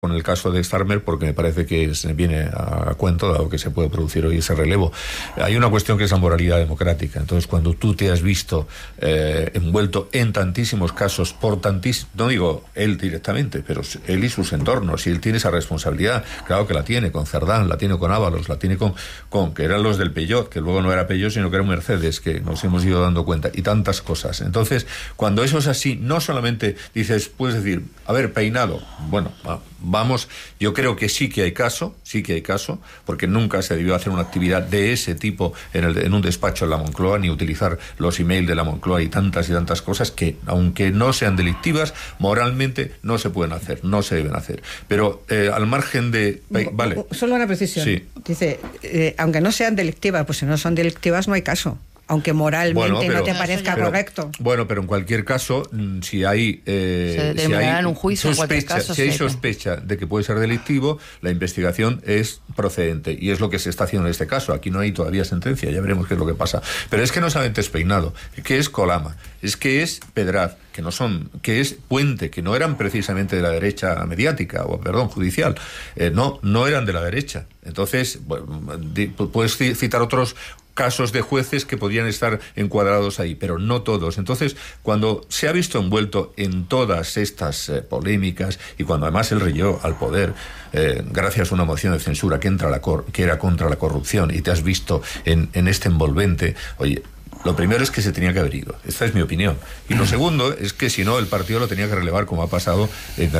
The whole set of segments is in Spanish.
con el caso de Starmer, porque me parece que se viene a cuento, dado que se puede producir hoy ese relevo. Hay una cuestión que es la moralidad democrática. Entonces, cuando tú te has visto envuelto en tantísimos casos, no digo él directamente, pero él y sus entornos, y él tiene esa responsabilidad, claro que la tiene con Cerdán, la tiene con Ábalos, la tiene con que eran los del Peugeot, que luego no era Peugeot, sino que era un Mercedes, que nos hemos ido dando cuenta, y tantas cosas. Entonces, cuando eso es así, no solamente dices, puedes decir, a ver, Peinado, bueno, vamos, yo creo que sí que hay caso, porque nunca se debió hacer una actividad de ese tipo en un despacho en la Moncloa, ni utilizar los emails de la Moncloa y tantas cosas que, aunque no sean delictivas, moralmente no se pueden hacer, no se deben hacer. Pero al margen de... Vale. Solo una precisión. Sí. Dice, aunque no sean delictivas, pues si no son delictivas no hay caso. Aunque moralmente no te parezca correcto. Bueno, pero en cualquier caso, si hay un juicio, si hay sospecha de que puede ser delictivo, la investigación es procedente, y es lo que se está haciendo en este caso. Aquí no hay todavía sentencia, ya veremos qué es lo que pasa. Pero es que no solamente es Peinado, que es Colama, es que es Pedraz, que es Puente, que no eran precisamente de la derecha mediática, judicial, no eran de la derecha. Entonces, puedes citar otros casos de jueces que podrían estar encuadrados ahí, pero no todos. Entonces, cuando se ha visto envuelto en todas estas polémicas, y cuando además él llegó al poder gracias a una moción de censura que era contra la corrupción, y te has visto en este envolvente, oye, lo primero es que se tenía que haber ido. Esta es mi opinión. Y lo segundo es que si no, el partido lo tenía que relevar, como ha pasado en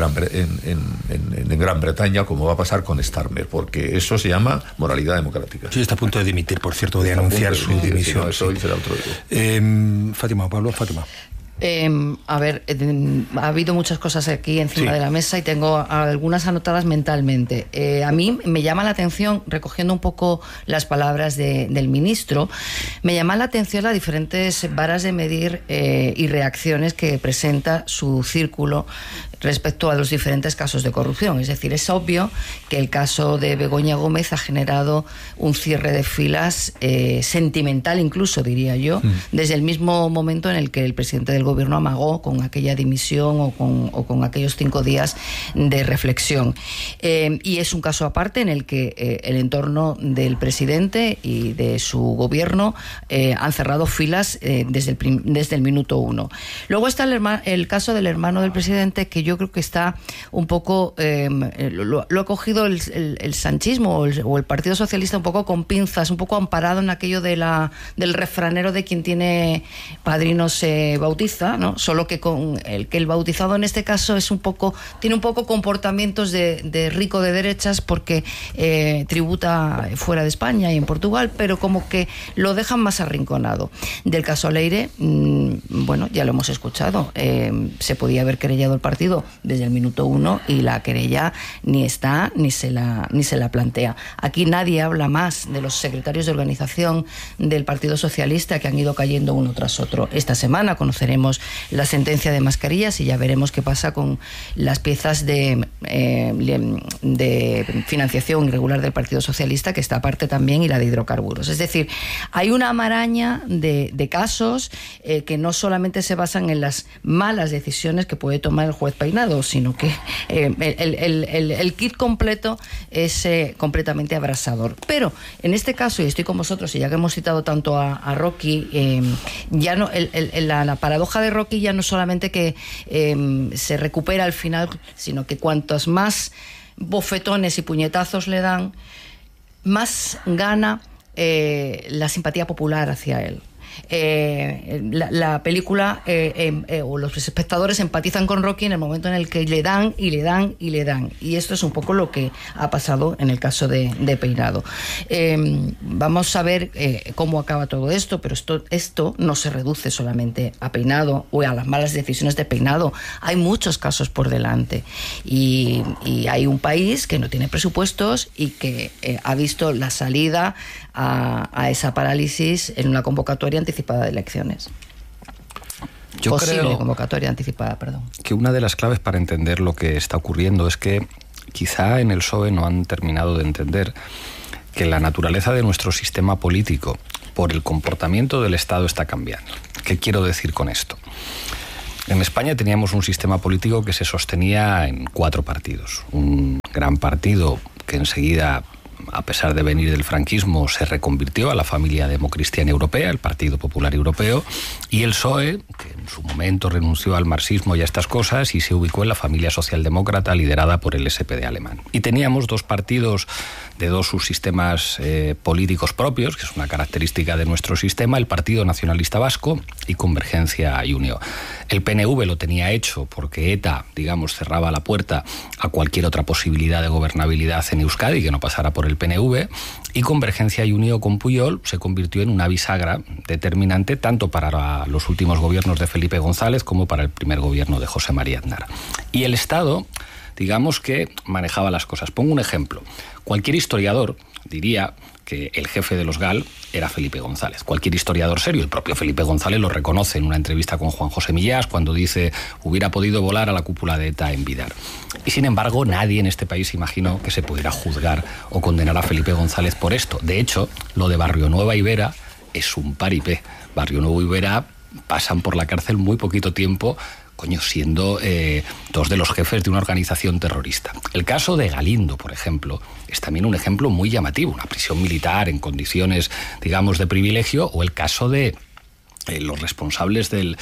Gran Bretaña, como va a pasar con Starmer, porque eso se llama moralidad democrática. Sí, está a punto de dimitir, por cierto, de anunciar su dimisión. Eso será otro día. Fátima. Ha habido muchas cosas aquí encima de la mesa y tengo algunas anotadas mentalmente. A mí me llama la atención, recogiendo un poco las palabras del ministro, me llama la atención las diferentes varas de medir y reacciones que presenta su círculo respecto a los diferentes casos de corrupción. Es decir, es obvio que el caso de Begoña Gómez ha generado un cierre de filas sentimental, incluso, diría yo, desde el mismo momento en el que el presidente del gobierno amagó con aquella dimisión o con aquellos 5 días de reflexión. Y es un caso aparte en el que el entorno del presidente y de su gobierno han cerrado filas desde el minuto 1. Luego está el caso del hermano del presidente, que yo creo que está un poco lo ha cogido el sanchismo o el Partido Socialista un poco con pinzas, un poco amparado en aquello del refranero de quien tiene padrino se bautiza, ¿no? Solo que con el bautizado en este caso tiene un poco comportamientos de rico de derechas, porque tributa fuera de España y en Portugal, pero como que lo dejan más arrinconado. Del caso Leire, bueno, ya lo hemos escuchado, se podía haber querellado el partido desde el minuto 1 y la querella ni está ni se la plantea. Aquí nadie habla más de los secretarios de organización del Partido Socialista, que han ido cayendo uno tras otro. Esta semana conoceremos la sentencia de mascarillas y ya veremos qué pasa con las piezas de financiación irregular del Partido Socialista, que está aparte también, y la de hidrocarburos. Es decir, hay una maraña de casos que no solamente se basan en las malas decisiones que puede tomar el juez Peinado, sino que el kit completo es completamente abrasador. Pero en este caso, y estoy con vosotros, y ya que hemos citado tanto a Rocky, ya no la paradoja de Rocky ya no solamente que se recupera al final, sino que cuantos más bofetones y puñetazos le dan, más gana la simpatía popular hacia él. La película o los espectadores empatizan con Rocky en el momento en el que le dan y le dan y le dan, y esto es un poco lo que ha pasado en el caso de Peinado. Vamos a ver cómo acaba todo esto, pero esto no se reduce solamente a Peinado o a las malas decisiones de Peinado. Hay muchos casos por delante y hay un país que no tiene presupuestos y que ha visto la salida a esa parálisis en una convocatoria anticipada de elecciones. Yo creo convocatoria anticipada, perdón. Que una de las claves para entender lo que está ocurriendo es que quizá en el PSOE no han terminado de entender que la naturaleza de nuestro sistema político por el comportamiento del Estado está cambiando. ¿Qué quiero decir con esto? En España teníamos un sistema político que se sostenía en 4 partidos. Un gran partido que enseguida, a pesar de venir del franquismo, se reconvirtió a la familia democristiana europea, el Partido Popular Europeo, y el PSOE, que en su momento renunció al marxismo y a estas cosas y se ubicó en la familia socialdemócrata liderada por el SPD alemán. Y teníamos 2 partidos de 2 subsistemas políticos propios, que es una característica de nuestro sistema, el Partido Nacionalista Vasco y Convergencia y Unió. El PNV lo tenía hecho porque ETA, digamos, cerraba la puerta a cualquier otra posibilidad de gobernabilidad en Euskadi que no pasara por el PNV, y Convergencia y Unió con Pujol se convirtió en una bisagra determinante tanto para los últimos gobiernos de Felipe González como para el primer gobierno de José María Aznar. Y el Estado, digamos que manejaba las cosas. Pongo un ejemplo. Cualquier historiador diría que el jefe de los GAL era Felipe González. Cualquier historiador serio, el propio Felipe González lo reconoce en una entrevista con Juan José Millás cuando dice hubiera podido volar a la cúpula de ETA en Vidar. Y sin embargo, nadie en este país imaginó que se pudiera juzgar o condenar a Felipe González por esto. De hecho, lo de Barrio Nueva y Vera es un paripé. Barrio Nuevo y Vera pasan por la cárcel muy poquito tiempo, siendo 2 de los jefes de una organización terrorista. El caso de Galindo, por ejemplo, es también un ejemplo muy llamativo, una prisión militar en condiciones, digamos, de privilegio, o el caso de los responsables del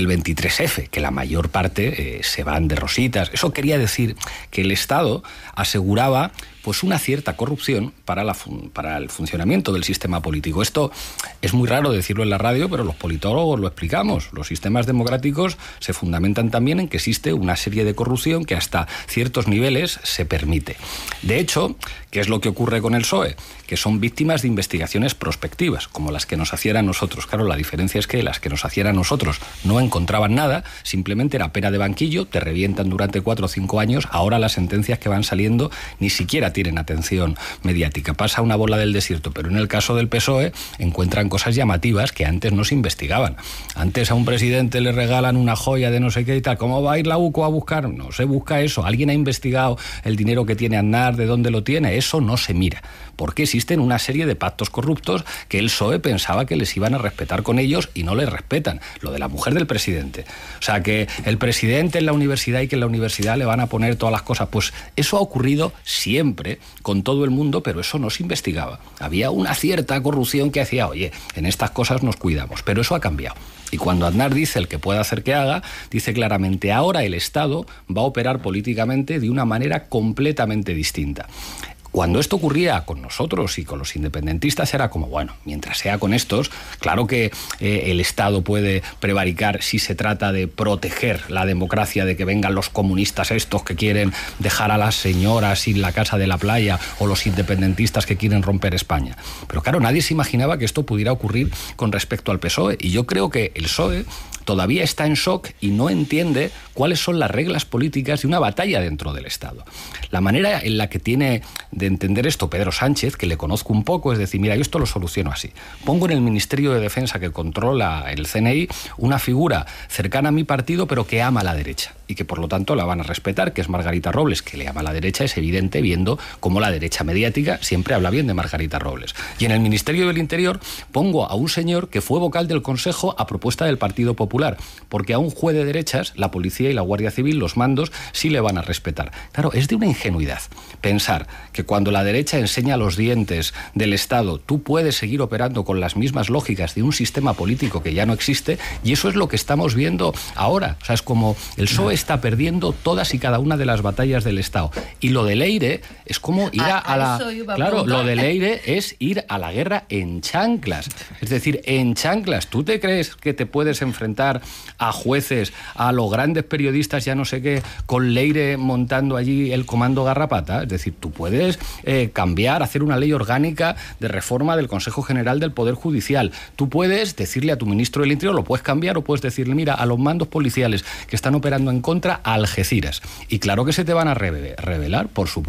23F, que la mayor parte se van de rositas. Eso quería decir que el Estado aseguraba pues una cierta corrupción para el funcionamiento del sistema político. Esto es muy raro decirlo en la radio, pero los politólogos lo explicamos. Los sistemas democráticos se fundamentan también en que existe una serie de corrupción que hasta ciertos niveles se permite. De hecho, ¿qué es lo que ocurre con el PSOE? Que son víctimas de investigaciones prospectivas, como las que nos hacían a nosotros. Claro, la diferencia es que las que nos hacían a nosotros no encontraban nada, simplemente era pera de banquillo, te revientan durante 4 o 5 años, ahora las sentencias que van saliendo ni siquiera tienen atención mediática. Pasa una bola del desierto, pero en el caso del PSOE encuentran cosas llamativas que antes no se investigaban. Antes a un presidente le regalan una joya de no sé qué y tal. ¿Cómo va a ir la UCO a buscar? No se busca eso. ¿Alguien ha investigado el dinero que tiene Aznar, de dónde lo tiene? Eso no se mira. Porque existen una serie de pactos corruptos que el PSOE pensaba que les iban a respetar con ellos y no les respetan. Lo de la mujer del presidente. O sea, que el presidente en la universidad y que en la universidad le van a poner todas las cosas. Pues eso ha ocurrido siempre con todo el mundo, pero eso no se investigaba. Había una cierta corrupción que hacía, oye, en estas cosas nos cuidamos, pero eso ha cambiado. Y cuando Aznar dice el que pueda hacer que haga, dice claramente, ahora el Estado va a operar políticamente de una manera completamente distinta. Cuando esto ocurría con nosotros y con los independentistas era como, bueno, mientras sea con estos, claro que el Estado puede prevaricar si se trata de proteger la democracia, de que vengan los comunistas estos que quieren dejar a las señoras sin la casa de la playa o los independentistas que quieren romper España. Pero claro, nadie se imaginaba que esto pudiera ocurrir con respecto al PSOE. Y yo creo que el PSOE todavía está en shock y no entiende cuáles son las reglas políticas de una batalla dentro del Estado. La manera en la que tiene de entender esto Pedro Sánchez, que le conozco un poco, es decir, mira, yo esto lo soluciono así. Pongo en el Ministerio de Defensa que controla el CNI una figura cercana a mi partido, pero que ama a la derecha y que por lo tanto la van a respetar, que es Margarita Robles, que le ama a la derecha, es evidente viendo cómo la derecha mediática siempre habla bien de Margarita Robles. Y en el Ministerio del Interior pongo a un señor que fue vocal del Consejo a propuesta del Partido Popular, porque a un juez de derechas, la policía y la Guardia Civil, los mandos, sí le van a respetar. Claro, es de una ingenuidad pensar que cuando la derecha enseña los dientes del Estado, tú puedes seguir operando con las mismas lógicas de un sistema político que ya no existe, y eso es lo que estamos viendo ahora. O sea, es como el PSOE está perdiendo todas y cada una de las batallas del Estado. Y lo de Leire es como ir a la... Claro, lo de Leire es ir a la guerra en chanclas. Es decir, en chanclas. ¿Tú te crees que te puedes enfrentar a jueces, a los grandes periodistas, ya no sé qué, con Leire montando allí el comando garrapata? Es decir, tú puedes cambiar, hacer una ley orgánica de reforma del Consejo General del Poder Judicial. Tú puedes decirle a tu ministro del Interior, lo puedes cambiar, o puedes decirle, mira, a los mandos policiales que están operando en contra, a Algeciras. Y claro que se te van a revelar, por supuesto que sí.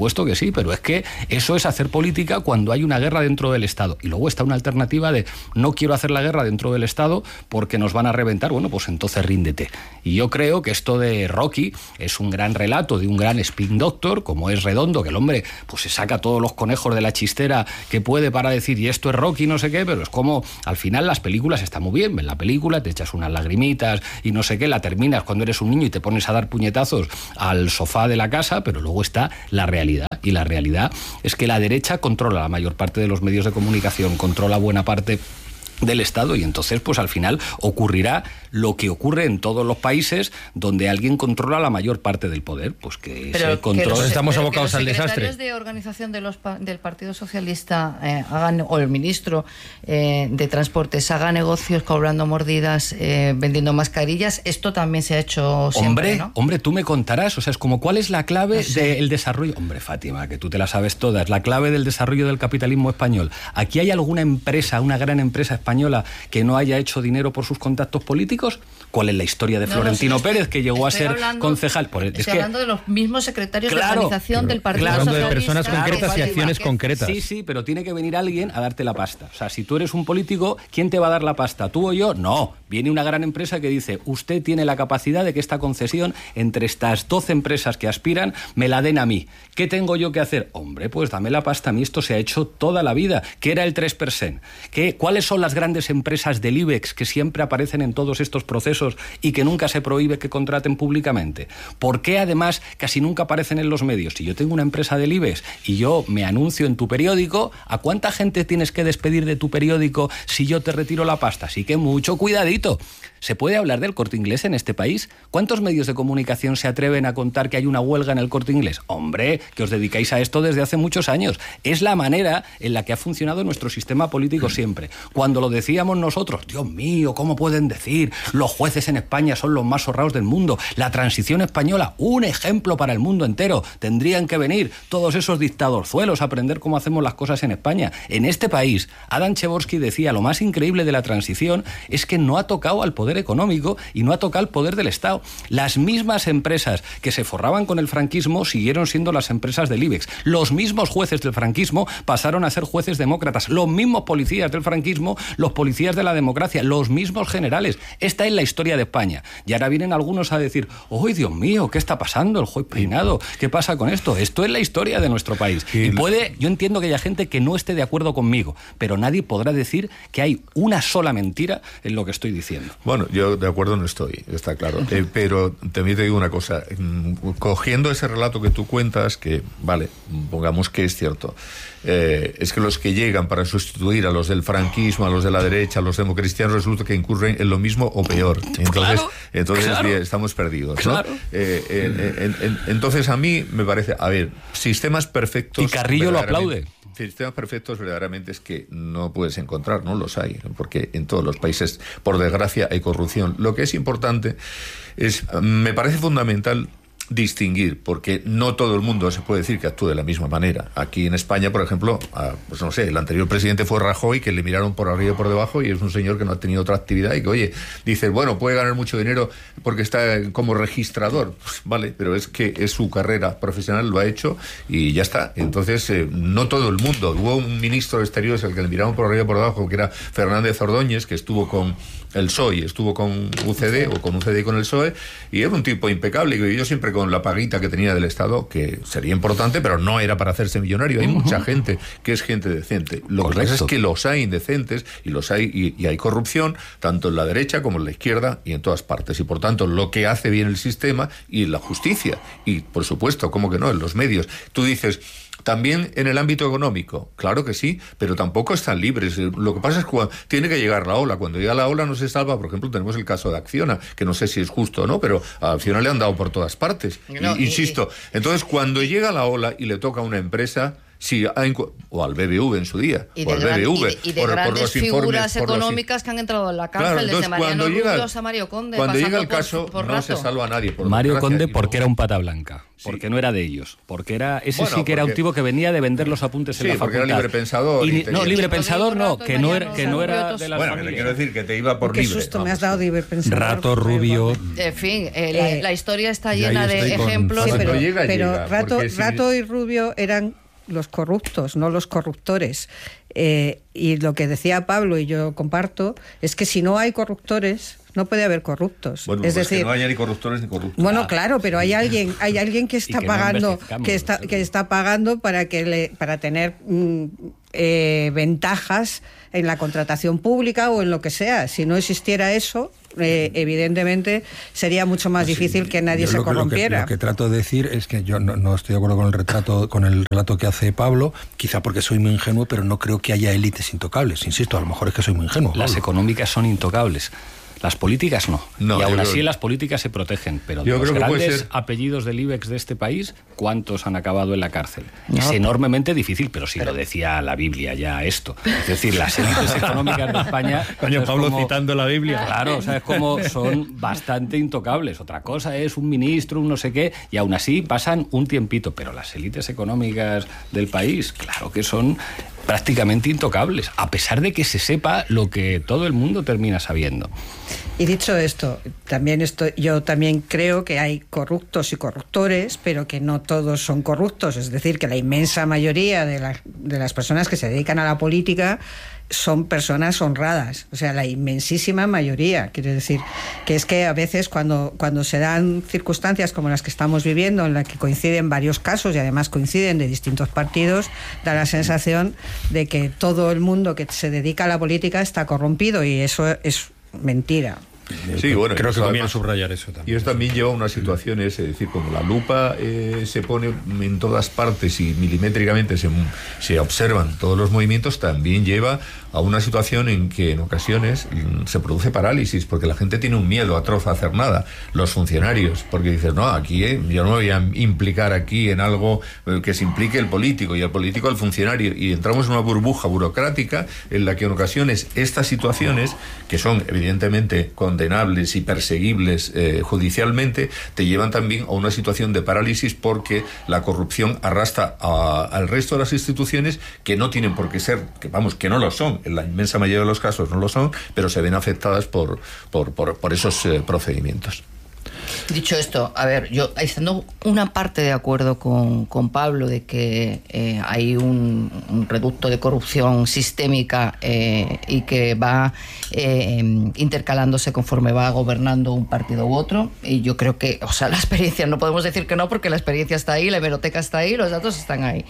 sí, pero es que eso es hacer política cuando hay una guerra dentro del Estado. Y luego está una alternativa de no quiero hacer la guerra dentro del Estado porque nos van a reventar. Bueno, pues entonces ríndete. Y yo creo que esto de Rocky es un gran relato de un gran spin doctor, como es Redondo, que el hombre pues se saca todos los conejos de la chistera que puede para decir, y esto es Rocky, no sé qué, pero es como, al final las películas están muy bien, ves la película, te echas unas lagrimitas y no sé qué, la terminas cuando eres un niño y te pones a dar puñetazos al sofá de la casa, pero luego está la realidad, y la realidad es que la derecha controla la mayor parte de los medios de comunicación, controla buena parte del Estado, y entonces pues al final ocurrirá lo que ocurre en todos los países donde alguien controla la mayor parte del poder, pues que ese control... Estamos abocados al desastre. Los secretarios de organización del Partido Socialista hagan, o el ministro de Transportes haga negocios cobrando mordidas, vendiendo mascarillas, esto también se ha hecho siempre, ¿no? Hombre, tú me contarás, o sea, es como, ¿cuál es la clave del desarrollo? Hombre, Fátima, que tú te la sabes todas, la clave del desarrollo del capitalismo español. ¿Aquí hay alguna empresa, una gran empresa española que no haya hecho dinero por sus contactos políticos? ¿Cuál es la historia de Florentino Pérez, que llegó a ser concejal? Estoy hablando de los mismos secretarios de organización del Partido Socialista. De personas concretas y acciones concretas. Sí, pero tiene que venir alguien a darte la pasta. O sea, si tú eres un político, ¿quién te va a dar la pasta? ¿Tú o yo? No. Viene una gran empresa que dice, usted tiene la capacidad de que esta concesión, entre estas 12 empresas que aspiran, me la den a mí. ¿Qué tengo yo que hacer? Hombre, pues dame la pasta. A mí esto se ha hecho toda la vida. ¿Qué era el 3%? ¿Cuáles son las grandes empresas del IBEX que siempre aparecen en todos estos procesos y que nunca se prohíbe que contraten públicamente? ¿Por qué además casi nunca aparecen en los medios? Si yo tengo una empresa del IBEX y yo me anuncio en tu periódico, ¿a cuánta gente tienes que despedir de tu periódico si yo te retiro la pasta? Así que mucho cuidadito. ¿Se puede hablar del Corte Inglés en este país? ¿Cuántos medios de comunicación se atreven a contar que hay una huelga en el Corte Inglés? Hombre, que os dedicáis a esto desde hace muchos años. Es la manera en la que ha funcionado nuestro sistema político siempre. Cuando lo decíamos nosotros, Dios mío, ¿cómo pueden decir? Los jueces en España son los más honrados del mundo. La transición española, un ejemplo para el mundo entero. Tendrían que venir todos esos dictadorzuelos a aprender cómo hacemos las cosas en España. En este país, Adam Przeworski decía, lo más increíble de la transición es que no ha tocado al poder económico y no ha tocado al poder del Estado. Las mismas empresas que se forraban con el franquismo siguieron siendo las empresas del IBEX. Los mismos jueces del franquismo pasaron a ser jueces demócratas. Los mismos policías del franquismo, los policías de la democracia, los mismos generales. Esta es la historia de España. Y ahora vienen algunos a decir, ¡ay, Dios mío! ¿Qué está pasando? El juez peinado. ¿Qué pasa con esto? Esto es la historia de nuestro país. Y yo entiendo que haya gente que no esté de acuerdo conmigo, pero nadie podrá decir que hay una sola mentira en lo que estoy diciendo. Bueno, yo de acuerdo no estoy, está claro. Pero también te digo una cosa, cogiendo ese relato que tú cuentas, que vale, pongamos que es cierto, es que los que llegan para sustituir a los del franquismo, a los de la derecha, a los democristianos, resulta que incurren en lo mismo o peor. Entonces claro. Estamos perdidos, ¿no? Claro. Entonces a mí me parece, a ver, sistemas perfectos... Y Carrillo lo aplaude. Sistemas perfectos verdaderamente es que no puedes encontrar, no los hay, porque en todos los países, por desgracia, hay corrupción. Lo que es importante es, me parece fundamental distinguir, porque no todo el mundo se puede decir que actúe de la misma manera. Aquí en España, por ejemplo, pues no sé, el anterior presidente fue Rajoy, que le miraron por arriba y por debajo, y es un señor que no ha tenido otra actividad y que, oye, dice, bueno, puede ganar mucho dinero porque está como registrador, pues, vale, pero es que es su carrera profesional, lo ha hecho y ya está. Entonces, no todo el mundo. Hubo un ministro de Exteriores al que le miraron por arriba y por debajo, que era Fernández Ordóñez, que estuvo con el PSOE, estuvo con UCD o con UCD y con el PSOE, y era un tipo impecable, y yo siempre con la paguita que tenía del Estado, que sería importante, pero no era para hacerse millonario. Hay mucha gente que es gente decente. Lo que pasa es que los hay indecentes y los hay y hay corrupción tanto en la derecha como en la izquierda y en todas partes. Y por tanto, lo que hace bien el sistema y la justicia, y por supuesto, ¿cómo que no?, en los medios. Tú dices, también en el ámbito económico, claro que sí, pero tampoco están libres. Lo que pasa es que tiene que llegar la ola. Cuando llega la ola no se salva. Por ejemplo, tenemos el caso de Acciona, que no sé si es justo o no, pero a Acciona le han dado por todas partes. Insisto, entonces cuando llega la ola y le toca a una empresa, si o al BBV en su día, y o al BBV, y de grandes figuras económicas que han entrado en la cárcel, claro, desde Mariano Rubio a Mario Conde. Cuando llega el caso, no se salva a nadie. Mario Conde, porque era un pata blanca, porque no era de ellos, porque era era un tipo que venía de vender los apuntes en la facultad. Porque era librepensador. No, librepensador no, que no era de las familias. Bueno, quiero decir que te iba por libre. Qué susto me has dado, librepensador. Rato, Rubio... En fin, la historia está llena de ejemplos. Sí, pero Rato y Rubio eran los corruptos, no los corruptores. Y lo que decía Pablo, y yo comparto, es que si no hay corruptores, no puede haber corruptos. Bueno, es decir, que no haya ni corruptores ni corruptos. Bueno, claro, pero hay alguien que está pagando, que está pagando para tener ventajas en la contratación pública o en lo que sea. Si no existiera eso, evidentemente sería mucho más difícil que nadie se corrompiera. Lo que trato de decir es que yo no estoy de acuerdo con el relato que hace Pablo, quizá porque soy muy ingenuo, pero no creo que haya élites intocables. Insisto, a lo mejor es que soy muy ingenuo. Las económicas son intocables. Las políticas no. Y aún así las políticas se protegen. Pero de los grandes apellidos del IBEX de este país, ¿cuántos han acabado en la cárcel? No. Es enormemente difícil, pero lo decía la Biblia ya esto. Es decir, las élites económicas de España... Coño, Pablo citando la Biblia. Claro, o sea, es como son bastante intocables. Otra cosa es un ministro, un no sé qué, y aún así pasan un tiempito. Pero las élites económicas del país, claro que son prácticamente intocables, a pesar de que se sepa lo que todo el mundo termina sabiendo. Y dicho esto, yo también creo que hay corruptos y corruptores, pero que no todos son corruptos. Es decir, que la inmensa mayoría de las personas que se dedican a la política son personas honradas, o sea, la inmensísima mayoría. Quiero decir que es que a veces cuando se dan circunstancias como las que estamos viviendo, en las que coinciden varios casos y además coinciden de distintos partidos, da la sensación de que todo el mundo que se dedica a la política está corrompido, y eso es mentira. Sí, bueno, creo que conviene subrayar eso también. Y eso también lleva a una situación, es decir, como la lupa se pone en todas partes y milimétricamente se observan todos los movimientos, también lleva a una situación en que en ocasiones se produce parálisis, porque la gente tiene un miedo atroz a hacer nada. Los funcionarios, porque dicen, no, aquí yo no me voy a implicar aquí en algo que se implique el político, y el político al funcionario, y entramos en una burbuja burocrática en la que en ocasiones estas situaciones, que son evidentemente condenables y perseguibles judicialmente, te llevan también a una situación de parálisis, porque la corrupción arrastra al resto de las instituciones, que no tienen por qué ser, que no lo son, en la inmensa mayoría de los casos no lo son, pero se ven afectadas por esos procedimientos. Dicho esto, a ver, yo estando una parte de acuerdo con Pablo de que hay un reducto de corrupción sistémica y que va intercalándose conforme va gobernando un partido u otro, y yo creo que, o sea, la experiencia, no podemos decir que no, porque la experiencia está ahí, la hemeroteca está ahí, los datos están ahí.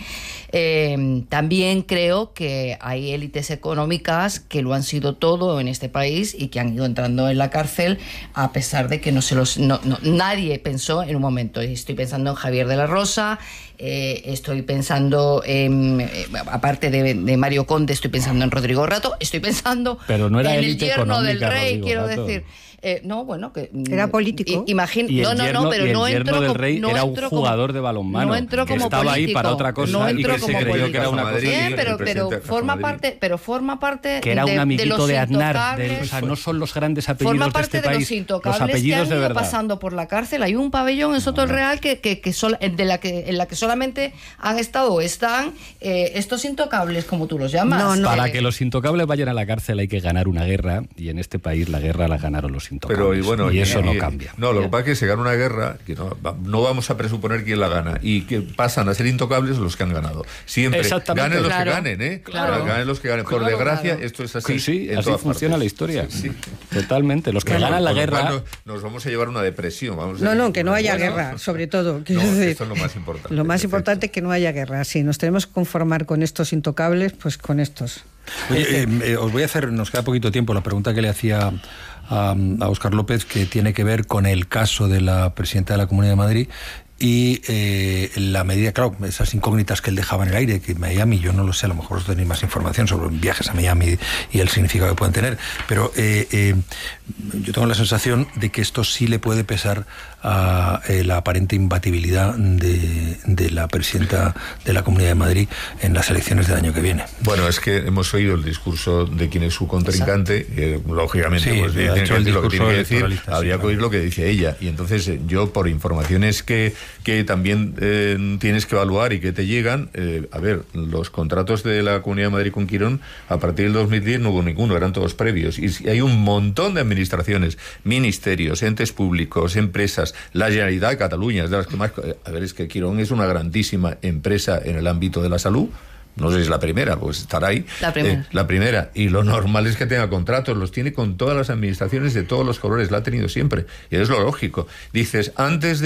También creo que hay élites económicas que lo han sido todo en este país y que han ido entrando en la cárcel a pesar de que nadie pensó en un momento. Estoy pensando en Javier de la Rosa, estoy pensando aparte de Mario Conde, estoy pensando en Rodrigo Rato, estoy pensando pero no era en el yerno del rey, Rodrigo quiero Rato. decir. No, bueno, que era político. Pero no entró del rey era un jugador de balonmano. No entró como que estaba político, ahí para otra cosa, no entró y que como se creyó político. que era una cosa. Bien, pero forma parte que era un amiguito de Aznar, o sea, no son los grandes apellidos forma parte de este de país, los intocables los apellidos que han ido de verdad. pasando por la cárcel. Hay un pabellón en Soto del Real en la que solamente han estado o están estos intocables, como tú los llamas. Para que los intocables vayan a la cárcel hay que ganar una guerra, y en este país la guerra la ganaron los intocables. Y eso no cambia. No, lo que pasa es que se gana una guerra que no vamos a presuponer quién la gana, y que pasan a ser intocables los que han ganado. Siempre. Ganen los que ganen, Claro. Ganen los que ganen. Por desgracia, esto es así. Sí, así funciona la historia. Sí. Totalmente. Los que ganan la guerra... Nos vamos a llevar una depresión. Que no haya guerra, sobre todo. Esto es lo más importante. Lo más importante es que no haya guerra. Si nos tenemos que conformar con estos intocables, pues con estos. Os voy a hacer, nos queda poquito tiempo, la pregunta que le hacía a Óscar López, que tiene que ver con el caso de la presidenta de la Comunidad de Madrid, y la medida, claro, esas incógnitas que él dejaba en el aire, que Miami, yo no lo sé, a lo mejor vosotros tenéis más información sobre viajes a Miami y el significado que pueden tener, pero yo tengo la sensación de que esto sí le puede pesar a la aparente imbatibilidad de la presidenta de la Comunidad de Madrid en las elecciones del año que viene. Bueno, es que hemos oído el discurso de quien es su contrincante, lógicamente, sí, pues tiene que decir lo que tiene que decir, habría sí, que oír lo que dice ella, y entonces yo, por informaciones que también tienes que evaluar y que te llegan, a ver, los contratos de la Comunidad de Madrid con Quirón, a partir del 2010 no hubo ninguno, eran todos previos, y hay un montón de administraciones, ministerios, entes públicos, empresas, la Generalitat de Cataluña es de las que más... A ver, es que Quirón es una grandísima empresa en el ámbito de la salud. No sé si es la primera, pues estará ahí. La primera. Y lo normal es que tenga contratos, los tiene con todas las administraciones de todos los colores, la ha tenido siempre. Y es lo lógico. Dices, antes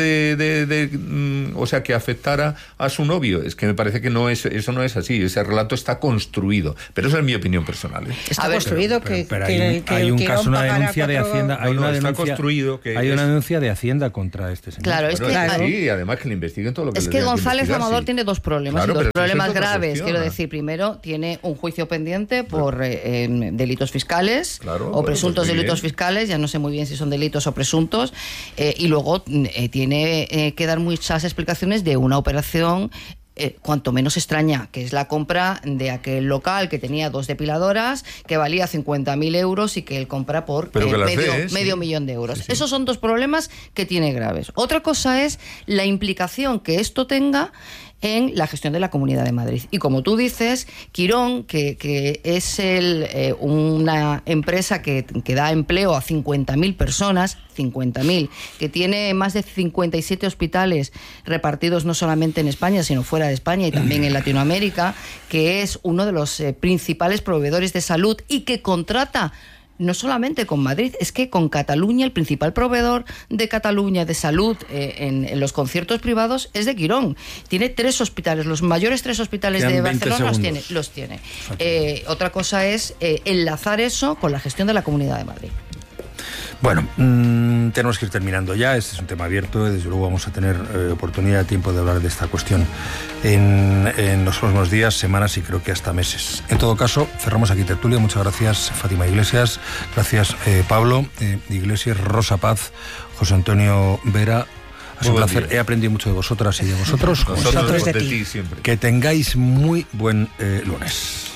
o sea, que afectara a su novio, es que me parece que eso no es así. Ese relato está construido. Pero esa es mi opinión personal. Está construido pero hay un caso, una denuncia de Hacienda. Hay una denuncia de Hacienda contra este señor. Claro, es que... Sí, además que le investiguen todo lo que es le que tengan González Amador tiene dos problemas, claro, y dos problemas graves. Cuestión, Quiero decir, primero, tiene un juicio pendiente por delitos fiscales, o presuntos delitos fiscales, ya no sé muy bien si son delitos o presuntos, y luego tiene que dar muchas explicaciones de una operación cuanto menos extraña, que es la compra de aquel local que tenía 2 depiladoras, que valía 50.000 euros y que él compra por medio millón de euros. Sí. Esos son dos problemas que tiene graves. Otra cosa es la implicación que esto tenga en la gestión de la Comunidad de Madrid. Y como tú dices, Quirón, que es una empresa que da empleo a 50.000 personas, 50.000, que tiene más de 57 hospitales repartidos no solamente en España, sino fuera de España y también en Latinoamérica, que es uno de los principales proveedores de salud y que contrata no solamente con Madrid, es que con Cataluña, el principal proveedor de Cataluña de salud en los conciertos privados es de Quirón. Tiene 3 hospitales, los mayores 3 hospitales de Barcelona los tiene. Otra cosa es enlazar eso con la gestión de la Comunidad de Madrid. Bueno, tenemos que ir terminando ya. Este es un tema abierto. Desde luego vamos a tener oportunidad, tiempo de hablar de esta cuestión en los próximos días, semanas y creo que hasta meses. En todo caso, cerramos aquí tertulia. Muchas gracias, Fátima Iglesias. Gracias, Pablo Iglesias, Rosa Paz, José Antonio Vera. Ha sido un placer. He aprendido mucho de vosotras y de vosotros. Nosotros de ti siempre. Que tengáis muy buen lunes.